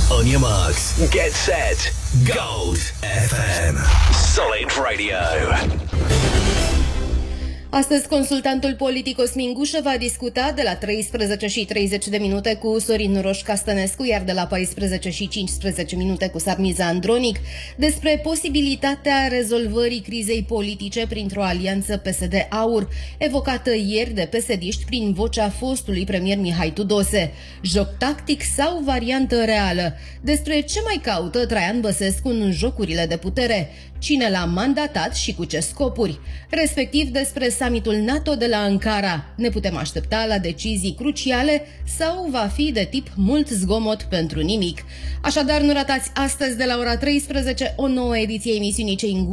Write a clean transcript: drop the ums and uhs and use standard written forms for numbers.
On your marks, get set, Gold FM. Solid Radio. Astăzi, consultantul politic Cosmin Gușă va discuta de la 13:30 cu Sorin Roșca Stănescu, iar de la 14:15 cu Sarmiza Andronic, despre posibilitatea rezolvării crizei politice printr-o alianță PSD-AUR, evocată ieri de PSD-ști prin vocea fostului premier Mihai Tudose. Joc tactic sau variantă reală? Despre ce mai caută Traian Băsescu în jocurile de putere? Cine l-a mandatat și cu ce scopuri? Respectiv despre summitul NATO de la Ankara. Ne putem aștepta la decizii cruciale sau va fi de tip mult zgomot pentru nimic? Așadar, nu ratați astăzi de la ora 13 o nouă ediție emisiunii Cei